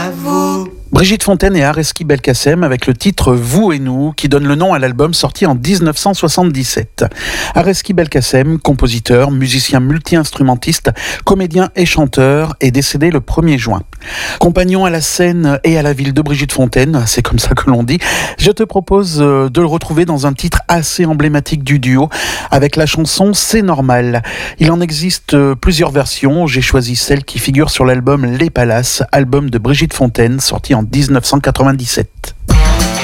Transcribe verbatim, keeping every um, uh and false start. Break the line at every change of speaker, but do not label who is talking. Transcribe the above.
à vous.
Brigitte Fontaine et Areski Belkacem avec le titre « Vous et nous » qui donne le nom à l'album sorti en dix-neuf cent soixante-dix-sept. Areski Belkacem, compositeur, musicien multi-instrumentiste, comédien et chanteur, est décédé le premier juin. Compagnon à la scène et à la ville de Brigitte Fontaine, c'est comme ça que l'on dit, je te propose de le retrouver dans un titre assez emblématique du duo avec la chanson « C'est normal ». Il en existe plusieurs versions, j'ai choisi celle qui figure sur l'album « Les Palaces », album de Brigitte Fontaine sorti en dix-neuf cent quatre-vingt-dix-sept.